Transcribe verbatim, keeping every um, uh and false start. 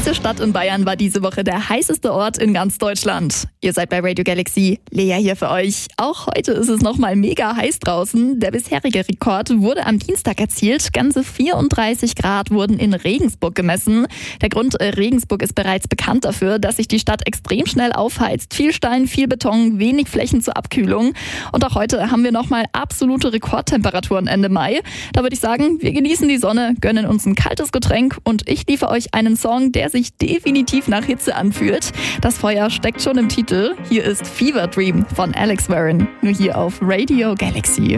Welche Stadt in Bayern war diese Woche der heißeste Ort in ganz Deutschland? Ihr seid bei Radio Galaxy. Lea hier für euch. Auch heute ist es nochmal mega heiß draußen. Der bisherige Rekord wurde am Dienstag erzielt. Ganze vierunddreißig Grad wurden in Regensburg gemessen. Der Grund, Regensburg ist bereits bekannt dafür, dass sich die Stadt extrem schnell aufheizt. Viel Stein, viel Beton, wenig Flächen zur Abkühlung. Und auch heute haben wir nochmal absolute Rekordtemperaturen Ende Mai. Da würde ich sagen, wir genießen die Sonne, gönnen uns ein kaltes Getränk und ich liefere euch einen Song, der sich definitiv nach Hitze anfühlt. Das Feuer steckt schon im Titel. Hier ist Fever Dream von Alex Warren. Nur hier auf Radio Galaxy.